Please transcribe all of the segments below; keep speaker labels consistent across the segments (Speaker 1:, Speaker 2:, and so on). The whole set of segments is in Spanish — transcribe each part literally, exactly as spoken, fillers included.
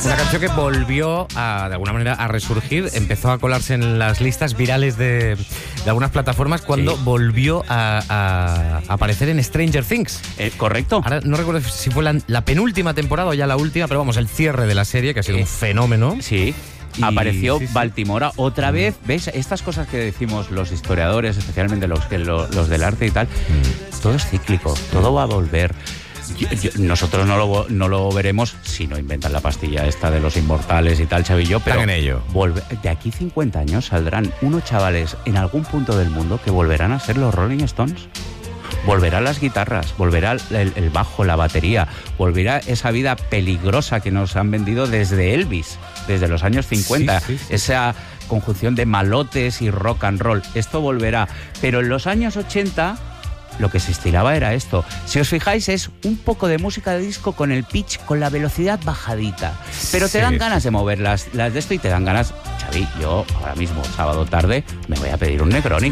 Speaker 1: Una canción que volvió a, de alguna manera, a resurgir, empezó a colarse en las listas virales de, de algunas plataformas cuando sí. volvió a, a, a aparecer en Stranger Things.
Speaker 2: Eh, ¿Correcto?
Speaker 1: Ahora no recuerdo si fue la, la penúltima temporada o ya la última, pero vamos, el cierre de la serie, que ha sido eh, un fenómeno.
Speaker 2: Sí. Y apareció sí, sí. Baltimora otra vez. ¿Ves? Estas cosas que decimos los historiadores, especialmente los, que, los, los del arte y tal, mm. todo es cíclico, todo va a volver. Yo, yo, nosotros no lo, no lo veremos si no inventan la pastilla esta de los inmortales y tal, Xavi y yo, pero
Speaker 1: en ello.
Speaker 2: Volve, de aquí cincuenta años saldrán unos chavales en algún punto del mundo que volverán a ser los Rolling Stones. Volverán las guitarras, volverá el, el bajo, la batería, volverá esa vida peligrosa que nos han vendido desde Elvis, desde los años cincuenta, sí, sí, sí. esa conjunción de malotes y rock and roll. Esto volverá, pero en los años ochenta lo que se estilaba era esto. Si os fijáis, es un poco de música de disco con el pitch, con la velocidad bajadita. Pero te sí. dan ganas de mover las, las de esto y te dan ganas... Xavi, yo ahora mismo, sábado tarde, me voy a pedir un Negroni.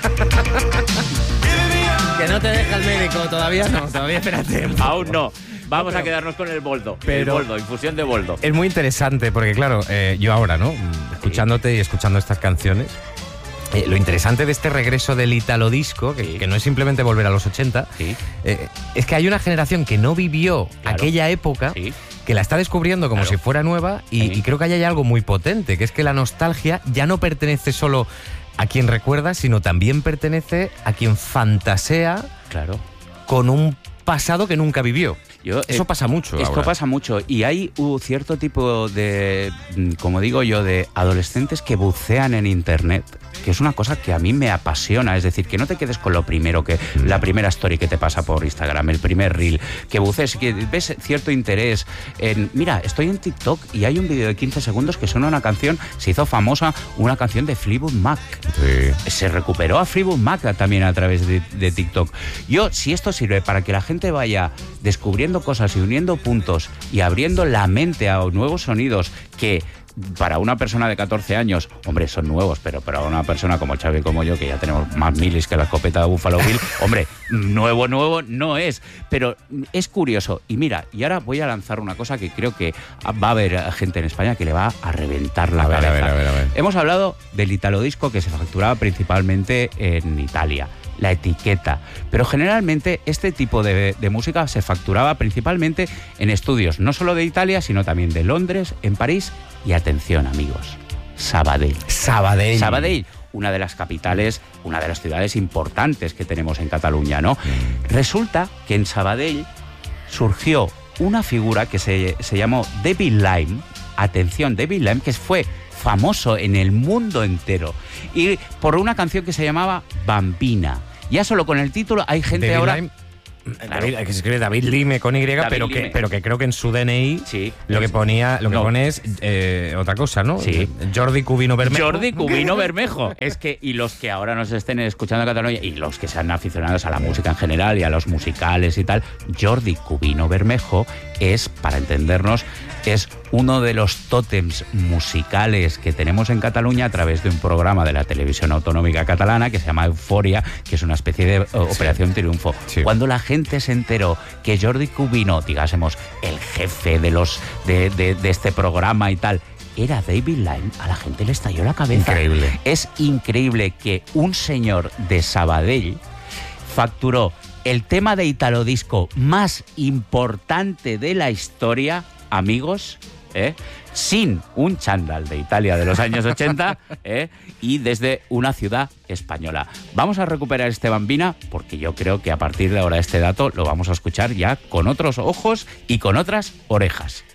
Speaker 1: Que no te deja el médico, todavía no, todavía espérate.
Speaker 2: Aún no. Vamos no, pero, a quedarnos con el boldo. Pero el boldo, infusión de boldo.
Speaker 1: Es muy interesante porque, claro, eh, yo ahora, ¿no? Escuchándote sí. y escuchando estas canciones... Eh, lo interesante de este regreso del Italo Disco, que, sí. que no es simplemente volver a los ochenta, sí. eh, es que hay una generación que no vivió claro. aquella época, sí. que la está descubriendo como claro. si fuera nueva, y, sí. y creo que ahí hay algo muy potente, que es que la nostalgia ya no pertenece solo a quien recuerda, sino también pertenece a quien fantasea
Speaker 2: claro.
Speaker 1: con un pasado que nunca vivió. Yo, Eso eh, pasa mucho
Speaker 2: Esto
Speaker 1: ahora.
Speaker 2: pasa mucho. Y hay un cierto tipo de, como digo yo, de adolescentes que bucean en Internet, que es una cosa que a mí me apasiona. Es decir, que no te quedes con lo primero, que la primera story que te pasa por Instagram, el primer reel, que bucees, que ves cierto interés en... Mira, estoy en TikTok y hay un vídeo de quince segundos que suena una canción, se hizo famosa, una canción de Fleetwood Mac. Sí. Se recuperó a Fleetwood Mac también a través de, de TikTok. Yo, si esto sirve para que la gente vaya descubriendo cosas y uniendo puntos y abriendo la mente a nuevos sonidos que para una persona de catorce años, hombre, son nuevos, pero para una persona como Xavi y como yo, que ya tenemos más milis que la escopeta de Buffalo Bill, hombre, nuevo, nuevo no es, pero es curioso. Y mira, y ahora voy a lanzar una cosa que creo que va a haber gente en España que le va a reventar la
Speaker 1: a ver,
Speaker 2: cabeza.
Speaker 1: A ver, a ver, a ver.
Speaker 2: Hemos hablado del Italo Disco, que se facturaba principalmente en Italia, la etiqueta, pero generalmente este tipo de, de música se facturaba principalmente en estudios, no solo de Italia, sino también de Londres, en París y, atención amigos, Sabadell.
Speaker 1: Sabadell.
Speaker 2: Sabadell, una de las capitales, una de las ciudades importantes que tenemos en Cataluña, ¿no? Mm. Resulta que en Sabadell surgió una figura que se, se llamó David Lime, atención, David Lime, que fue famoso en el mundo entero, y por una canción que se llamaba Bambina. Ya solo con el título hay gente
Speaker 1: David
Speaker 2: ahora...
Speaker 1: Lime. David, que se escribe David Lime con Y, pero que, pero que creo que en su D N I
Speaker 2: sí,
Speaker 1: lo que ponía, lo que no. pone es eh, otra cosa, ¿no?
Speaker 2: Sí.
Speaker 1: Jordi Cubino Bermejo.
Speaker 2: Jordi Cubino Bermejo. Es que, y los que ahora nos estén escuchando en Cataluña, y los que sean aficionados a la música en general y a los musicales y tal, Jordi Cubino Bermejo es, para entendernos, es uno de los tótems musicales que tenemos en Cataluña a través de un programa de la televisión autonómica catalana que se llama Euforia, que es una especie de uh, Operación Triunfo. Sí. Cuando la gente se enteró que Jordi Cubino, digásemos, el jefe de los de, de, de este programa y tal, era David Lime, a la gente le estalló la cabeza.
Speaker 1: Increíble.
Speaker 2: Es increíble que un señor de Sabadell facturó el tema de Italo Disco más importante de la historia, amigos, ¿eh? sin un chándal de Italia de los años ochenta ¿eh? y desde una ciudad española. Vamos a recuperar este Bambina porque yo creo que a partir de ahora este dato lo vamos a escuchar ya con otros ojos y con otras orejas.